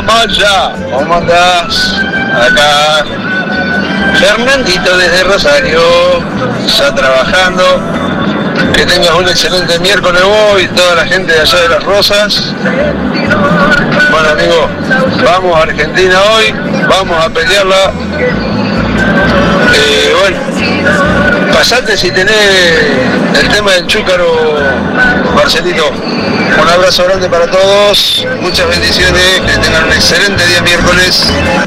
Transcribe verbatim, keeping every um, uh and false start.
Maya, ¿cómo andás? Acá Fernandito desde Rosario, ya trabajando. Que tengas un excelente miércoles vos y toda la gente de allá de Las Rosas. Bueno, amigo, vamos a Argentina hoy, vamos a pelearla. Eh, bueno, pasate si tenés el tema del chúcaro, Marcelito. Un abrazo grande para todos, muchas bendiciones, que tengan un excelente día miércoles.